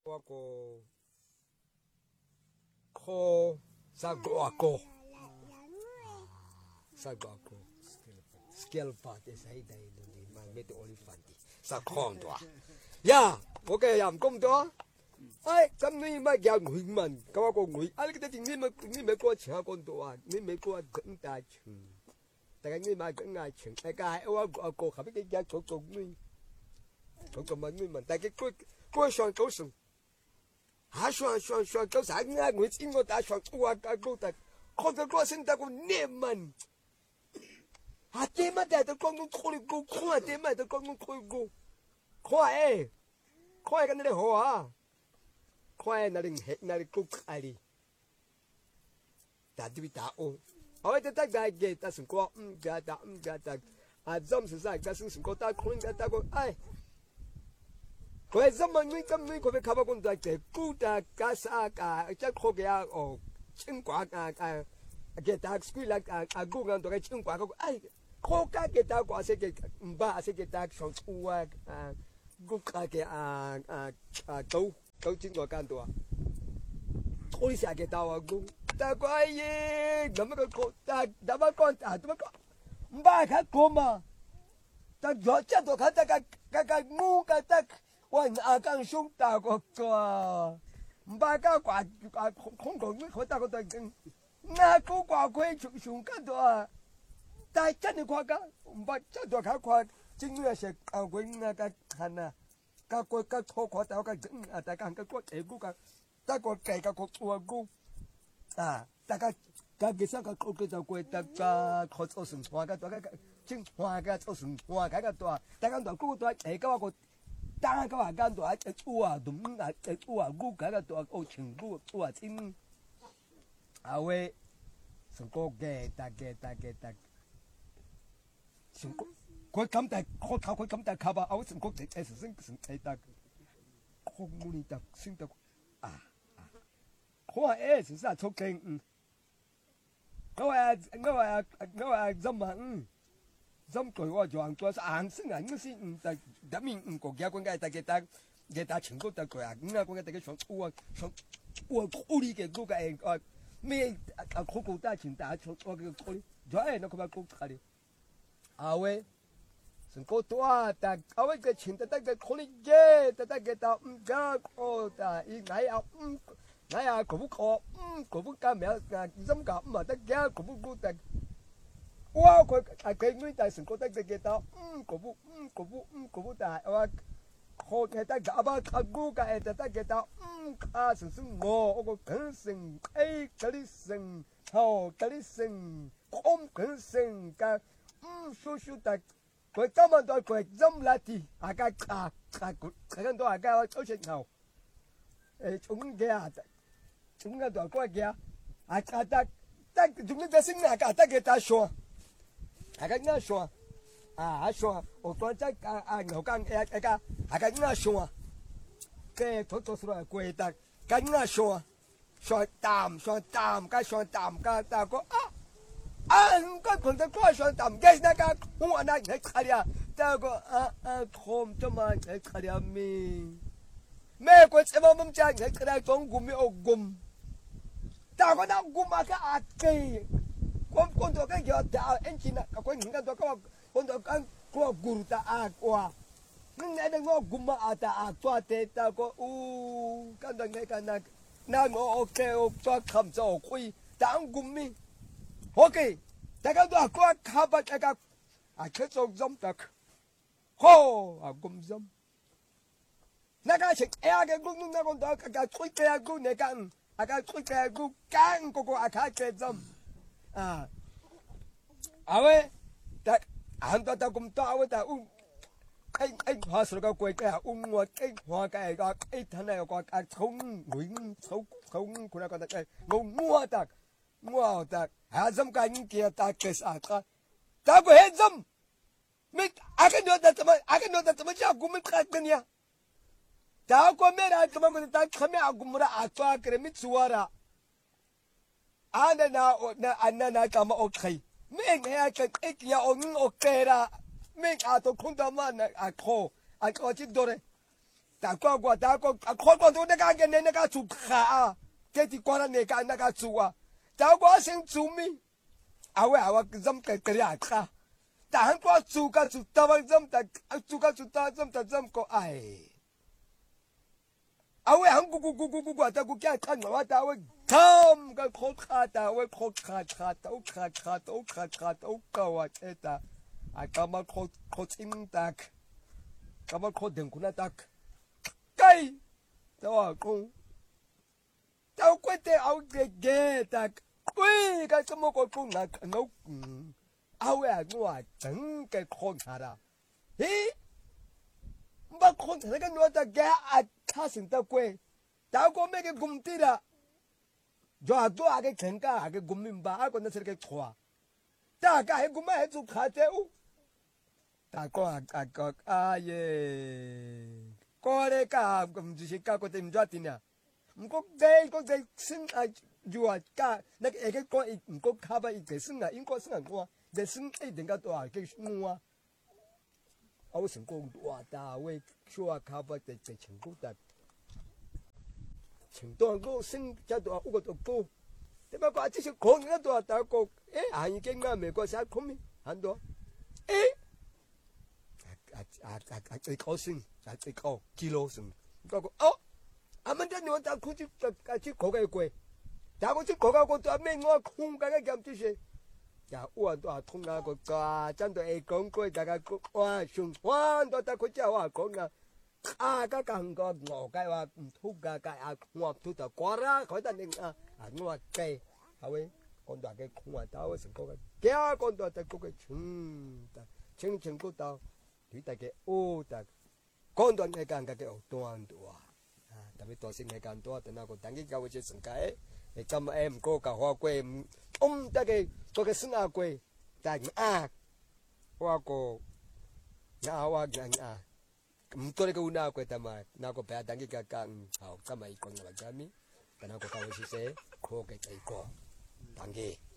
Ako ko sago ako skill part is hay đây đi mà biết được olifanti sa con đó ya ok làm công đó ai cầm ni mà giao người mình có con người ai cái tình ni mà có chả con đó ni mà có dẫn ta chừng tại cái mà dẫn ngài chừng tại cái cô không biết cái giá chỗ chỗ ni chỗ mình tại cái cô sang cố sừng soan có xã nga người xin có ta soan qua cái cô ta con ta có sinh ta có niệm mình thế mà tại con khôi cô khoa thế mà tại con khôi cô khoa cái này hoa khoa này cô ai ta đi ta ô ở đây ta cái cái ta sinh qua ta dâm sự sai ta sinh qua ta khôi ta có ai 그래서 만이 감이 고백 가봐본 다게 꾸다 가사가 짝 코게야 친구가 게다 스쿨라 아고간 도가 친구가 아이 코가 게다 과세게 바세게 딱 손우와 국가게 또 친구가 간도와 토리사게 다와고 다과예 넘어가 고다 나바건 아도가 바가 고마 딱 여자도 가다가 무가 딱วันอาการช่วงตาก็บ้าก็กว่าคงไม่เขาตาก็ตัวจริงน่าก็กว่าคุยชุ่มกันตัวแต่ฉันนี่กว่าก็บ้าฉันตัวเขากว่าจริงเลยเสกเอาคุยน่าก็หันน่ะก็คุยก็โทรขอแต่ก็จริงแต่การก็เอ๋กูก็แต่ก็ไก่ก็ตัวกูแต่ก็กิจก็คุยแต่คุยแต่ก็เขาเอาสิ่งหัวก็ตัวก็จริงหัวก็เอาสิ่งหัวก็ตัวแต่ก็ตัวกูตัวเอ๋ก็ว่ากู当个话干多啊，东古个多青古青，喂，是个大，是个，佢咁大，佢咁大卡吧，是個是大，佢冇你大，先得佢話是啥出境我話怎麼Dâm tuổi qua chọn tôi sáng sinh ảnh sinh đã mình có kia con cái ta người ta chừng có ta tuổi nghe con cái sống ua đi cái cái mình cô ta chừng ta sống cái cô rồi nó không có cái vậy sinh cô tua ta vậy cái chừng ta cái cô đi ghê ta cái ta ra cô ta ý ngay cổ vũ ca mẹ dâm cả mà ta ghê cổ vũ ta wow cái người ta sinh có ta cái tao cổ vũ ta họ cái ta gặp ba gu cái cái tao sinh ngô cái sinh ấy cái sinh hậu cái sinh ôm cái sinh cái su ta cái tao mà tôi cái dâm là thì cái đó cái ở trên nào chúng cái đó có cái ta chúng ta sinh là cái ta xóa cái ngã xóa xóa ở toàn trái ngầu căng cái ngã xóa cái thốt rồi quay ta cái ngã xóa tạm cái xóa tạm cái ta có cái phần ta có xóa tạm cái này cái hoa này cái khai à ta có thom cho mà cái khai à mẹ có xem mà mắm chay cái khai trong gum mi gum ta có đang gum mà cái cây con tôi cái giờ ta engine cái những cái tôi có con tôi cái qua guru ta qua nhưng này đang ngó gum mà ta toa tê ta có cái đó ngay cái này nào ngó ok cho cầm cho khui ta gum mi ok ta cái đó có khá bát cái cái trong giống ta ho gum giống那个是个公那个多个吹个个那个吹个个干个个个种喂，但很多都咁多，但花樹個貴嘅，我花嘅個睇嚟個葱佢那個嘅，我得，係咁緊嘅，但係啥個，但係係咁，咪akan do怎麼叫我們看嘅呀？但係我咩啦？怎麼個但係咩啊？我們啊抓嘅咪做啦，那咁 OK。mình hay cái nhà ông ok ra mình to không đâu mà có chỉ đồ đấy 大哥我大哥啊，看到那个人那个做卡啊，这地光那个那个做啊，大哥先做咪，啊我怎个个呀卡，但我做个做到我怎的，做个做到怎个哎。啊喂，韩咕，大哥家看我大喂，看个口卡大喂口卡都搞啊这的，啊干嘛口清大，干嘛口等苦那大，该，都话讲，都怪得好嘅大，喂，个怎么个讲那我啊喂我真嘅看下啦，咦？我看那个我的家啊，他生得贵，大哥咩个工地啦，做多啊个成家啊个工明白啊个那是个错，大家还工咩还做卡仔哦，大哥啊耶，哥咧家唔就是家个地唔抓定啊，唔过这生啊就啊家那个个哥唔过卡巴一个生啊，应该生啊我，这生一定个多啊个我啊。我成功哇！大卫说卡巴在成功的，成多个升加多五个多高，对吧？个这些可能多大个，已经啊美国啥空面很多，最高升，最高kilo升，个哦，阿们这你们大估计去搞个贵，大估计搞个多咩我空个咁这些。呀，我都通那个家，真都会讲过大家哇，上班都得佢真係話講啊，家更個我計話唔通㗎啊，我都就過啦，佢得你我計，係咪？講到嘅空啊，到成個嘅，幾講到得嗰個清嗰度，佢得嘅得，講到你間嘅多多啊，特別多先你間多，等下個等佢教佢只成計。你今日唔過教學貴唔得嘅，做嘅生涯貴，但我個我唔多你個una貴，但係那個別等佢個間好，今日講嘅話咩？但係個教會是寫學嘅第個，等佢。